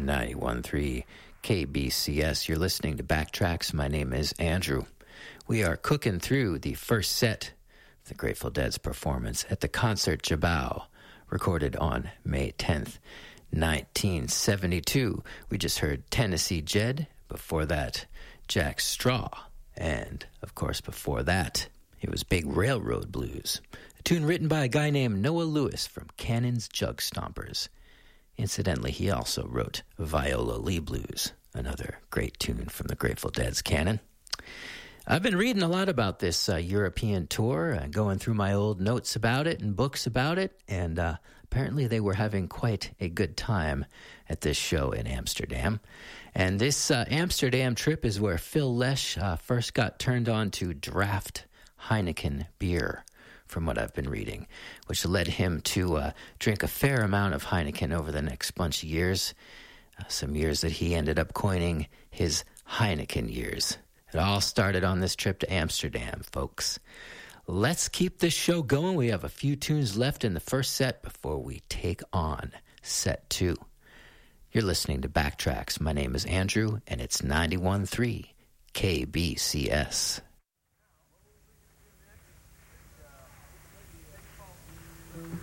91.3 KBCS. You're listening to Backtracks. My name is Andrew. We are cooking through the first set of the Grateful Dead's performance at the Concert Jabao, recorded on May 10th, 1972. We just heard Tennessee Jed, before that Jack Straw, and of course before that it was Big Railroad Blues, a tune written by a guy named Noah Lewis from Cannon's Jug Stompers. Incidentally, he also wrote Viola Lee Blues, another great tune from the Grateful Dead's canon. I've been reading a lot about this European tour, going through my old notes about it and books about it, and apparently they were having quite a good time at this show in Amsterdam. And this Amsterdam trip is where Phil Lesh first got turned on to draft Heineken beer, from what I've been reading, which led him to drink a fair amount of Heineken over the next bunch of years, some years that he ended up coining his Heineken years. It all started on this trip to Amsterdam, folks. Let's keep this show going. We have a few tunes left in the first set before we take on set 2. You're listening to Backtracks. My name is Andrew, and it's 91.3 KBCS.